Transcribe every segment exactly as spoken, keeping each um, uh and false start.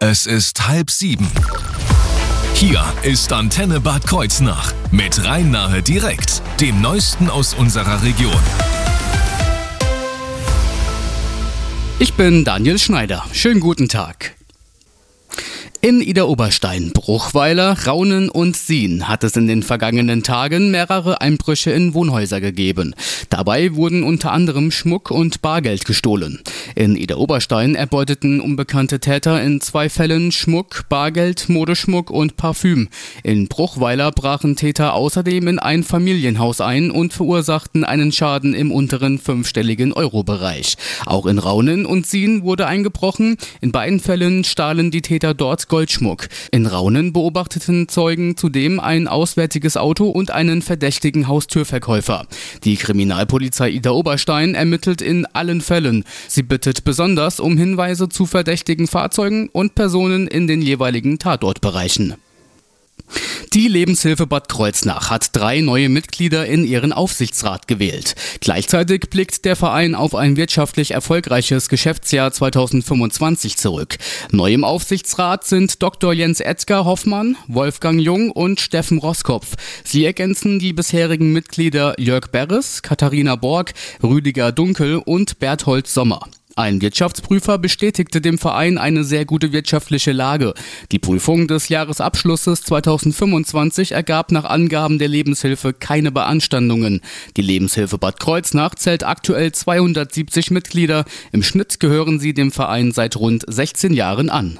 Es ist halb sieben. Hier ist Antenne Bad Kreuznach mit Rhein-Nahe direkt, dem Neuesten aus unserer Region. Ich bin Daniel Schneider. Schönen guten Tag. In Idar-Oberstein, Bruchweiler, Raunen und Sien hat es in den vergangenen Tagen mehrere Einbrüche in Wohnhäuser gegeben. Dabei wurden unter anderem Schmuck und Bargeld gestohlen. In Idar-Oberstein erbeuteten unbekannte Täter in zwei Fällen Schmuck, Bargeld, Modeschmuck und Parfüm. In Bruchweiler brachen Täter außerdem in ein Familienhaus ein und verursachten einen Schaden im unteren fünfstelligen Euro-Bereich. Auch in Raunen und Sien wurde eingebrochen. In beiden Fällen stahlen die Täter dort Goldschmuck. In Raunen beobachteten Zeugen zudem ein auswärtiges Auto und einen verdächtigen Haustürverkäufer. Die Kriminalpolizei Idar-Oberstein ermittelt in allen Fällen. Sie bittet besonders um Hinweise zu verdächtigen Fahrzeugen und Personen in den jeweiligen Tatortbereichen. Die Lebenshilfe Bad Kreuznach hat drei neue Mitglieder in ihren Aufsichtsrat gewählt. Gleichzeitig blickt der Verein auf ein wirtschaftlich erfolgreiches Geschäftsjahr zweitausendfünfundzwanzig zurück. Neu im Aufsichtsrat sind Doktor Jens Edgar Hoffmann, Wolfgang Jung und Steffen Roskopf. Sie ergänzen die bisherigen Mitglieder Jörg Berres, Katharina Borg, Rüdiger Dunkel und Berthold Sommer. Ein Wirtschaftsprüfer bestätigte dem Verein eine sehr gute wirtschaftliche Lage. Die Prüfung des Jahresabschlusses zweitausendfünfundzwanzig ergab nach Angaben der Lebenshilfe keine Beanstandungen. Die Lebenshilfe Bad Kreuznach zählt aktuell zweihundertsiebzig Mitglieder. Im Schnitt gehören sie dem Verein seit rund sechzehn Jahren an.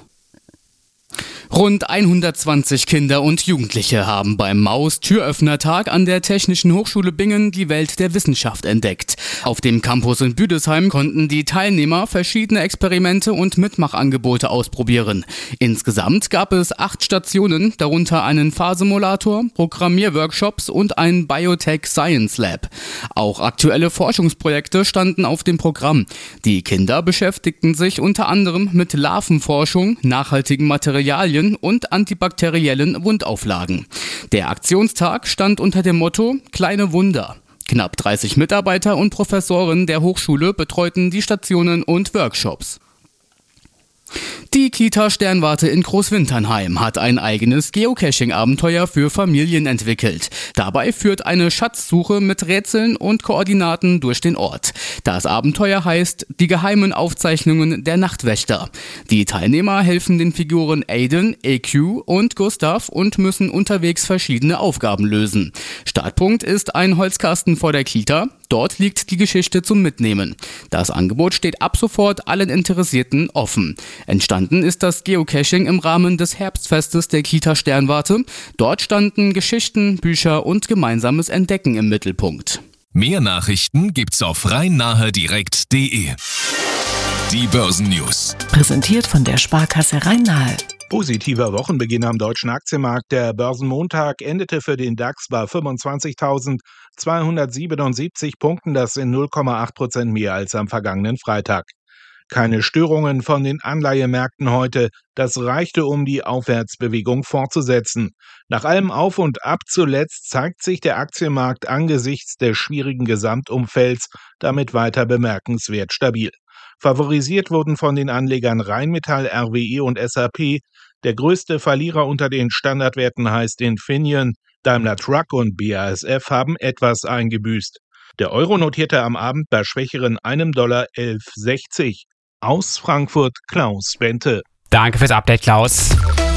Rund hundertzwanzig Kinder und Jugendliche haben beim Maus-Türöffnertag an der Technischen Hochschule Bingen die Welt der Wissenschaft entdeckt. Auf dem Campus in Büdesheim konnten die Teilnehmer verschiedene Experimente und Mitmachangebote ausprobieren. Insgesamt gab es acht Stationen, darunter einen Fahrsimulator, Programmierworkshops und ein Biotech Science Lab. Auch aktuelle Forschungsprojekte standen auf dem Programm. Die Kinder beschäftigten sich unter anderem mit Larvenforschung, nachhaltigen Materialien und antibakteriellen Wundauflagen. Der Aktionstag stand unter dem Motto Kleine Wunder. Knapp dreißig Mitarbeiter und Professoren der Hochschule betreuten die Stationen und Workshops. Die Kita Sternwarte in Großwinternheim hat ein eigenes Geocaching-Abenteuer für Familien entwickelt. Dabei führt eine Schatzsuche mit Rätseln und Koordinaten durch den Ort. Das Abenteuer heißt Die geheimen Aufzeichnungen der Nachtwächter. Die Teilnehmer helfen den Figuren Aiden, E Q und Gustav und müssen unterwegs verschiedene Aufgaben lösen. Startpunkt ist ein Holzkasten vor der Kita. Dort liegt die Geschichte zum Mitnehmen. Das Angebot steht ab sofort allen Interessierten offen. Entstanden ist das Geocaching im Rahmen des Herbstfestes der Kita Sternwarte. Dort standen Geschichten, Bücher und gemeinsames Entdecken im Mittelpunkt. Mehr Nachrichten gibt's auf rhein-nahe direkt punkt de. Die Börsennews. Präsentiert von der Sparkasse Rhein-Nahe. Positiver Wochenbeginn am deutschen Aktienmarkt. Der Börsenmontag endete für den DAX bei fünfundzwanzigtausendzweihundertsiebenundsiebzig Punkten, das sind null Komma acht Prozent mehr als am vergangenen Freitag. Keine Störungen von den Anleihemärkten heute, das reichte, um die Aufwärtsbewegung fortzusetzen. Nach allem Auf und Ab zuletzt zeigt sich der Aktienmarkt angesichts des schwierigen Gesamtumfelds damit weiter bemerkenswert stabil. Favorisiert wurden von den Anlegern Rheinmetall, R W E und S A P. Der größte Verlierer unter den Standardwerten heißt Infineon. Daimler Truck und B A S F haben etwas eingebüßt. Der Euro notierte am Abend bei schwächeren einem Dollar elf sechzig. Aus Frankfurt Klaus Bente. Danke fürs Update, Klaus.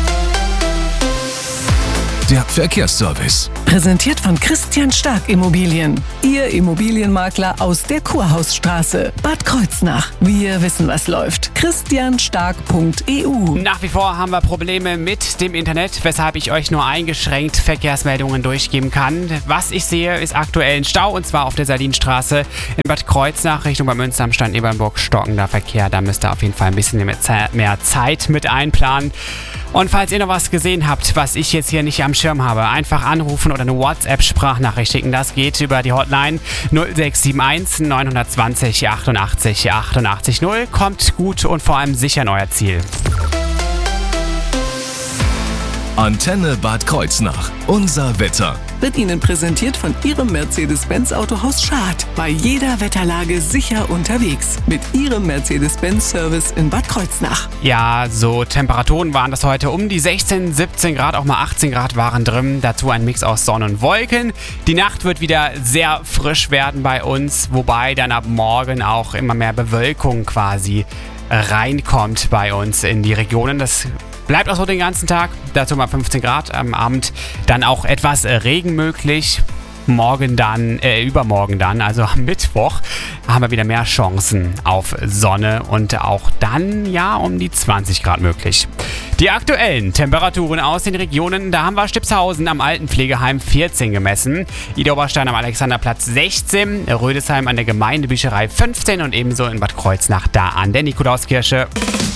Der Verkehrsservice. Präsentiert von Christian Stark Immobilien. Ihr Immobilienmakler aus der Kurhausstraße. Bad Kreuznach. Wir wissen, was läuft. christian stark punkt e u. Nach wie vor haben wir Probleme mit dem Internet, weshalb ich euch nur eingeschränkt Verkehrsmeldungen durchgeben kann. Was ich sehe, ist aktuell ein Stau, und zwar auf der Sardinenstraße in Bad Kreuznach Richtung Bad Münster am Stand Ebernburg. Stockender Verkehr, da müsst ihr auf jeden Fall ein bisschen mehr Zeit mit einplanen. Und falls ihr noch was gesehen habt, was ich jetzt hier nicht am Schirm habe, einfach anrufen oder eine WhatsApp-Sprachnachricht schicken. Das geht über die Hotline null sechs sieben eins neun zwei null achtundachtzig achtundachtzig null. Kommt gut und vor allem sicher an euer Ziel. Antenne Bad Kreuznach. Unser Wetter. Wird Ihnen präsentiert von Ihrem Mercedes-Benz Autohaus Schad. Bei jeder Wetterlage sicher unterwegs. Mit Ihrem Mercedes-Benz-Service in Bad Kreuznach. Ja, so Temperaturen waren das heute um die sechzehn, siebzehn Grad, auch mal achtzehn Grad waren drin. Dazu ein Mix aus Sonne und Wolken. Die Nacht wird wieder sehr frisch werden bei uns, wobei dann ab morgen auch immer mehr Bewölkung quasi reinkommt bei uns in die Regionen. Das bleibt auch so den ganzen Tag. Dazu mal fünfzehn Grad. Am Abend dann auch etwas Regen möglich. Morgen dann, äh, übermorgen dann, also am Mittwoch, haben wir wieder mehr Chancen auf Sonne und auch dann, ja, um die zwanzig Grad möglich. Die aktuellen Temperaturen aus den Regionen, da haben wir Stipshausen am Altenpflegeheim vierzehn gemessen, Idar-Oberstein am Alexanderplatz sechzehn, Rödesheim an der Gemeindebücherei fünfzehn und ebenso in Bad Kreuznach da an der Nikolauskirche.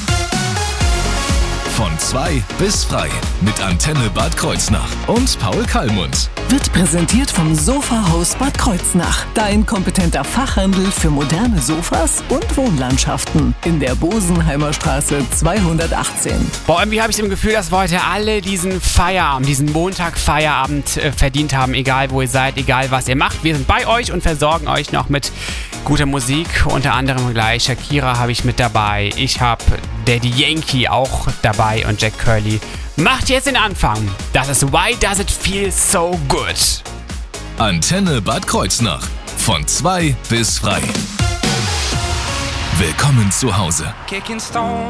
Von zwei bis frei mit Antenne Bad Kreuznach und Paul Kallmund. Wird präsentiert vom Sofahaus Bad Kreuznach. Dein kompetenter Fachhandel für moderne Sofas und Wohnlandschaften. In der Bosenheimer Straße zweihundertachtzehn. Boah, irgendwie habe ich im Gefühl, dass wir heute alle diesen Feierabend, diesen Montag-Feierabend äh, verdient haben. Egal wo ihr seid, egal was ihr macht. Wir sind bei euch und versorgen euch noch mit guter Musik. Unter anderem gleich Shakira habe ich mit dabei. Ich habe Daddy Yankee auch dabei und Jack Curly. Macht jetzt den Anfang. Das ist Why Does It Feel So Good? Antenne Bad Kreuznach. Von zwei bis frei. Willkommen zu Hause. Kicking stone